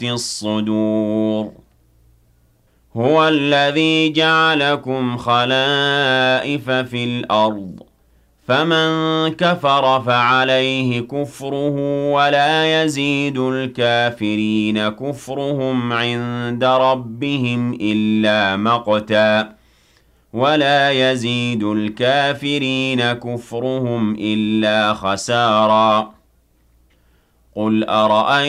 الصُّدُورِ هُوَ الَّذِي جَعَلَكُمْ خَلَائِفَ فِي الْأَرْضِ ۚ فَمَن كَفَرَ فَعَلَيْهِ كُفْرُهُ ۖ وَلَا يَزِيدُ الْكَافِرِينَ كُفْرُهُمْ عِندَ رَبِّهِمْ إِلَّا مَقْتًا ۖ وَلَا يَزِيدُ الْكَافِرِينَ كُفْرُهُمْ إِلَّا خَسَارًا قُلْ أَرَأَيْتُمْ